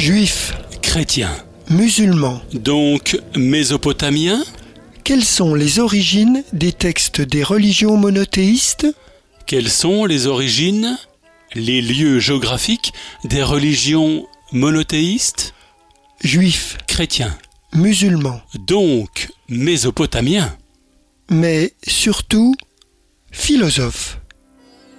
Juifs, Chrétiens. musulmans. Donc mésopotamiens? Quelles sont les origines des textes des religions monothéistes? Quelles sont les origines, les lieux géographiques des religions monothéistes? Juifs, Chrétiens. musulmans. Donc mésopotamiens. Mais surtout, philosophes.